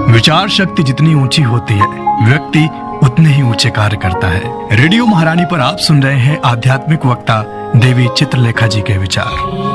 विचार शक्ति जितनी ऊंची होती है, व्यक्ति उतने ही ऊंचे कार्य करता है। रेडियो महारानी पर आप सुन रहे हैं आध्यात्मिक वक्ता देवी चित्रलेखा जी के विचार।